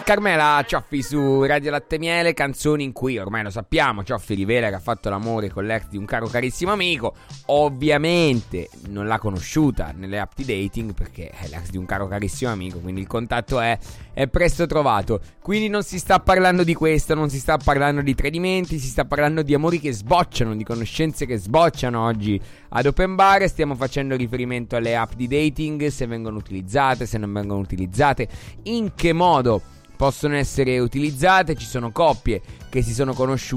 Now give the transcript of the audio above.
Carmela Cioffi su Radio Latte Miele, canzoni in cui ormai lo sappiamo, Cioffi rivela che ha fatto l'amore con l'ex di un caro carissimo amico. Ovviamente non l'ha conosciuta nelle app di dating perché è l'ex di un caro carissimo amico, quindi il contatto è presto trovato. Quindi non si sta parlando di questo, non si sta parlando di tradimenti, si sta parlando di amori che sbocciano, di conoscenze che sbocciano oggi ad Open Bar. Stiamo facendo riferimento alle app di dating, se vengono utilizzate, se non vengono utilizzate, in che modo possono essere utilizzate. Ci sono coppie che si sono conosciute